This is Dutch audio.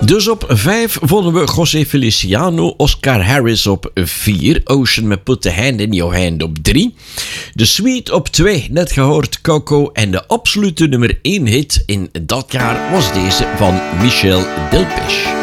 Dus op 5 vonden we José Feliciano, Oscar Harris op 4, Ocean met Put the Hand in Your Hand op 3, The Sweet op 2, net gehoord Coco, en de absolute nummer 1 hit in dat jaar was deze van Michel Delpech.